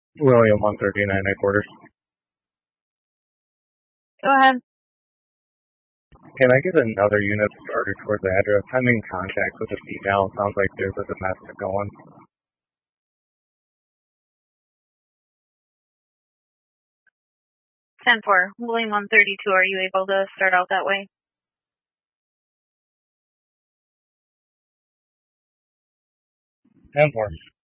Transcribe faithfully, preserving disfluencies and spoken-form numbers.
William one thirty-nine headquarters. Go ahead. Can I get another unit started towards the address? I'm in contact with the female. Sounds like there's a domestic going. ten four. William one thirty-two, are you able to start out that way? ten four.